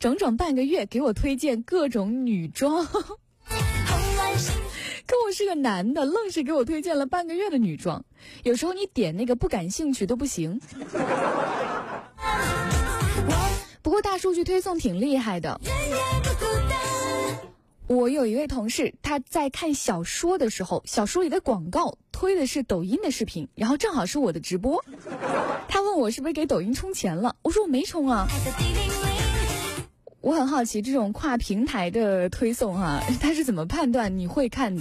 整整半个月给我推荐各种女装。可我是个男的，愣是给我推荐了半个月的女装。有时候你点那个不感兴趣都不行。不过大数据推送挺厉害的。我有一位同事，他在看小说的时候，小说里的广告推的是抖音的视频，然后正好是我的直播。他问我是不是给抖音充钱了，我说我没充啊。我很好奇这种跨平台的推送他是怎么判断你会看的。